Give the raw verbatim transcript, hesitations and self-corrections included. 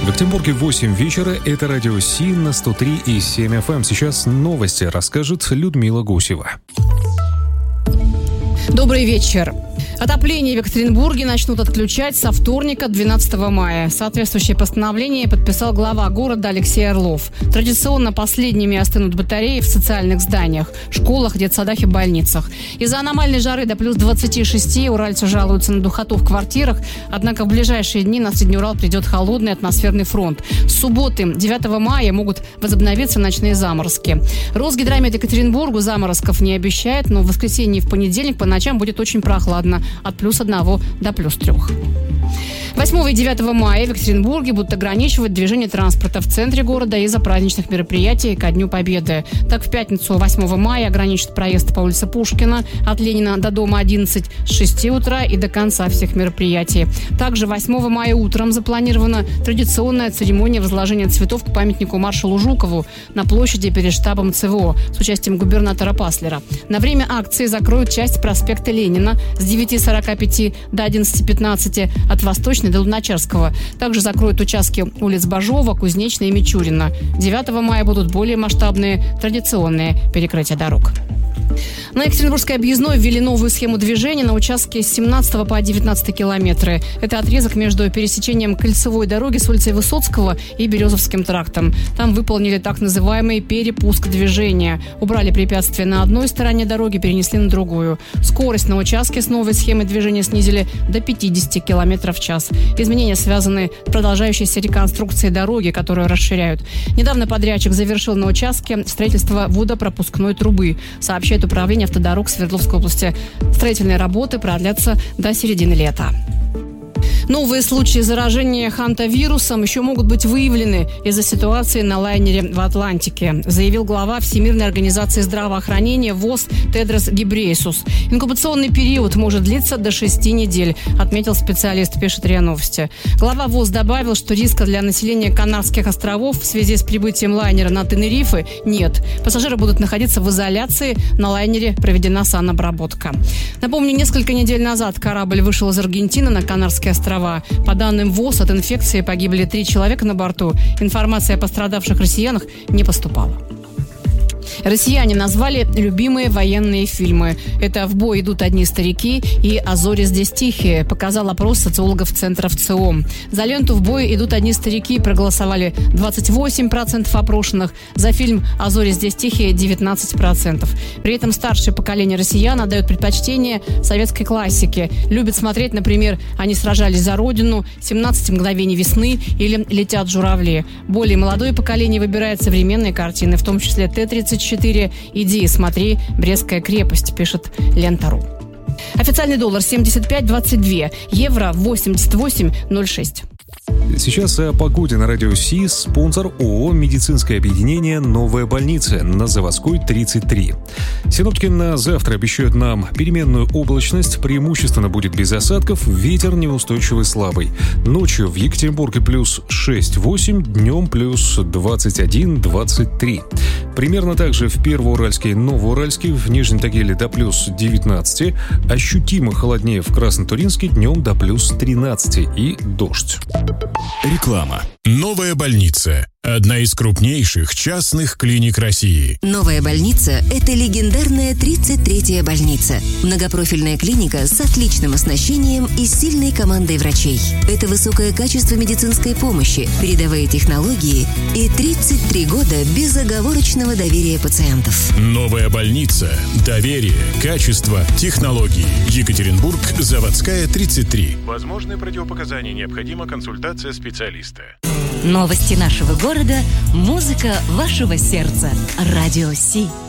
В Екатеринбурге восемь вечера. Это радио Си на сто три и семь эф эм. Сейчас новости расскажет Людмила Гусева. Добрый вечер. Отопление в Екатеринбурге начнут отключать со вторника, двенадцатого мая. Соответствующее постановление подписал глава города Алексей Орлов. Традиционно последними остынут батареи в социальных зданиях, школах, детсадах и больницах. Из-за аномальной жары до плюс двадцати шести уральцы жалуются на духоту в квартирах. Однако в ближайшие дни на Средний Урал придет холодный атмосферный фронт. С субботы, девятого мая, могут возобновиться ночные заморозки. Росгидромет Екатеринбургу заморозков не обещает, но в воскресенье и в понедельник по ночам будет очень прохладно. От плюс одного до плюс трех. восьмого и девятого мая в Екатеринбурге будут ограничивать движение транспорта в центре города из-за праздничных мероприятий ко Дню Победы. Так, в пятницу восьмого мая ограничат проезд по улице Пушкина от Ленина до дома одиннадцать с шести утра и до конца всех мероприятий. Также восьмого мая утром запланирована традиционная церемония возложения цветов к памятнику маршалу Жукову на площади перед штабом ЦВО с участием губернатора Паслера. На время акции закроют часть проспекта Ленина с девяти сорока пяти до одиннадцати пятнадцати, от Восточной до Луначарского. Также закроют участки улиц Бажова, Кузнечной и Мичурина. девятого мая будут более масштабные традиционные перекрытия дорог. На Екатеринбургской объездной ввели новую схему движения на участке с семнадцатого по девятнадцатый километры. Это отрезок между пересечением кольцевой дороги с улицей Высоцкого и Березовским трактом. Там выполнили так называемый перепуск движения. Убрали препятствия на одной стороне дороги, перенесли на другую. Скорость на участке с новой схемой движения снизили до пятидесяти километров в час. Изменения связаны с продолжающейся реконструкцией дороги, которую расширяют. Недавно подрядчик завершил на участке строительство водопропускной трубы, сообщает Управление автодорог Свердловской области. Строительные работы продлятся до середины лета. Новые случаи заражения хантавирусом еще могут быть выявлены из-за ситуации на лайнере в Атлантике, заявил глава Всемирной организации здравоохранения ВОЗ Тедрос Гебрейесус. Инкубационный период может длиться до шести недель, отметил специалист, пишет РИА Новости. Глава ВОЗ добавил, что риска для населения Канарских островов в связи с прибытием лайнера на Тенерифе нет. Пассажиры будут находиться в изоляции, на лайнере проведена санобработка. Напомню, несколько недель назад корабль вышел из Аргентины на Канарские острова. По данным ВОЗ, от инфекции погибли три человека на борту. Информация о пострадавших россиянах не поступала. Россияне назвали любимые военные фильмы. Это «В бой идут одни старики» и «А зори здесь тихие», показал опрос социологов Центра ВЦИОМ. За ленту «В бой идут одни старики» проголосовали двадцать восемь процентов опрошенных, за фильм «А зори здесь тихие» девятнадцать процентов. При этом старшее поколение россиян отдает предпочтение советской классике. Любят смотреть, например, «Они сражались за Родину», «семнадцать мгновений весны» или «Летят журавли». Более молодое поколение выбирает современные картины, в том числе Т тридцать четыре. «Иди и смотри, Брестская крепость», пишет Лента.ру. Официальный доллар семьдесят пять двадцать два, евро восемьдесят восемь ноль шесть. Сейчас о погоде на радио Си. Спонсор ООО «Медицинское объединение. Новая больница» на Заводской тридцать три. Синоптики на завтра обещают нам переменную облачность, преимущественно будет без осадков, ветер неустойчивый слабый. Ночью в Екатеринбурге плюс шесть-восемь, днем плюс двадцать один двадцать три. Примерно так же в Первоуральске и Новоуральске, в Нижнем Тагиле до плюс девятнадцать, ощутимо холоднее в Краснотуринске, днем до плюс тринадцать и дождь. Реклама. Новая больница. Одна из крупнейших частных клиник России. Новая больница – это легендарная тридцать третья больница. Многопрофильная клиника с отличным оснащением и сильной командой врачей. Это высокое качество медицинской помощи, передовые технологии и тридцать три года безоговорочного доверия пациентов. Новая больница. Доверие, качество, технологии. Екатеринбург, Заводская, тридцать три. Возможны противопоказания, необходима консультация специалиста. Новости нашего города, музыка вашего сердца. Радио Си.